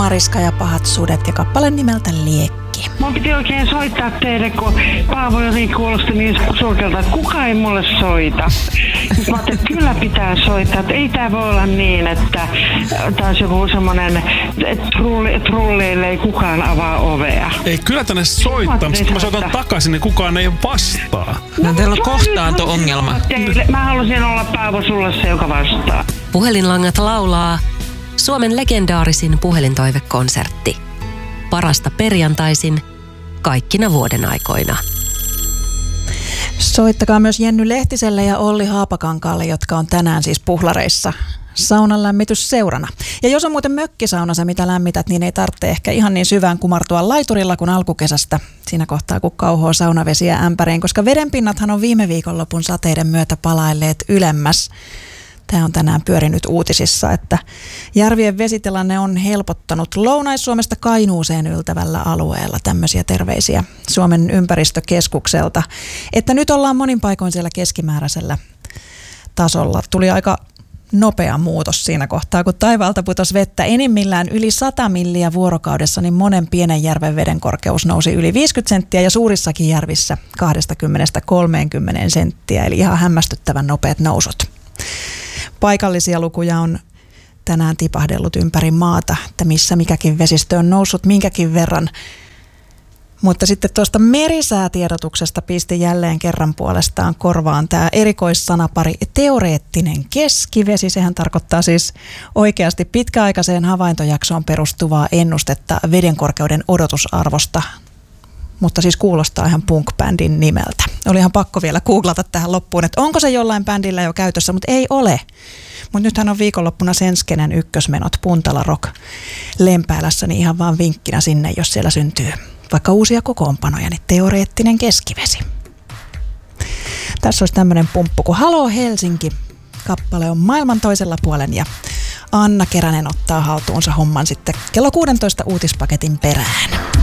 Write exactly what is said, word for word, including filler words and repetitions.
Mariska ja pahat sudet ja kappale nimeltä Liekki. Mun piti oikein soittaa teille, kun Paavo jotenkin kuulosti niin surkealta, että kukaan ei mulle soita. Sitten mä ajattelin, että kyllä pitää soittaa, että ei tää voi olla niin, että taas joku semmonen, että trulli, trulleille ei kukaan avaa ovea. Ei, kyllä tänne soittaa, mutta kun mä soitan takaisin, niin kukaan ei vastaa. No, teillä on kohtaanto-ongelma. Mä halusin olla Paavo sulle se, joka vastaa. Puhelinlangat laulaa Suomen legendaarisin puhelintoivekonsertti. Parasta perjantaisin kaikkina vuoden aikoina. Soittakaa myös Jenny Lehtiselle ja Olli Haapakankaalle, jotka on tänään siis puhlareissa saunan lämmitysseurana. Ja jos on muuten mökkisauna se, mitä lämmität, niin ei tarvitse ehkä ihan niin syvään kumartua laiturilla kuin alkukesästä. Siinä kohtaa, kun kauhoo saunavesiä ämpäriin, koska vedenpinnathan on viime viikonlopun sateiden myötä palailleet ylemmäs. Tämä on tänään pyörinyt uutisissa, että järvien vesitilanne on helpottanut Lounais-Suomesta Kainuuseen yltävällä alueella. Tämmöisiä terveisiä Suomen ympäristökeskukselta, että nyt ollaan monin paikoin siellä keskimääräisellä tasolla. Tuli aika nopea muutos siinä kohtaa, kun taivaalta putosi vettä enimmillään yli sata milliä vuorokaudessa, niin monen pienen järven veden korkeus nousi yli viisikymmentä senttiä ja suurissakin järvissä kaksikymmentä kolmekymmentä senttiä, eli ihan hämmästyttävän nopeat nousut. Paikallisia lukuja on tänään tipahdellut ympäri maata, että missä mikäkin vesistö on noussut minkäkin verran. Mutta sitten tuosta merisäätiedotuksesta pisti jälleen kerran puolestaan korvaan tämä erikoissanapari teoreettinen keskivesi. Sehän tarkoittaa siis oikeasti pitkäaikaiseen havaintojaksoon perustuvaa ennustetta vedenkorkeuden odotusarvosta. Mutta siis kuulostaa ihan punk-bändin nimeltä. Oli ihan pakko vielä googlata tähän loppuun, että onko se jollain bändillä jo käytössä, mutta ei ole. Mutta nythän on viikonloppuna Senskenen ykkösmenot Puntala Rock Lempäälässä, niin ihan vaan vinkkinä sinne, jos siellä syntyy vaikka uusia kokoonpanoja, niin teoreettinen keskivesi. Tässä olisi tämmöinen pumppu, kun Halo Helsinki kappale on maailman toisella puolen ja Anna Keränen ottaa haltuunsa homman sitten kello kuusitoista uutispaketin perään.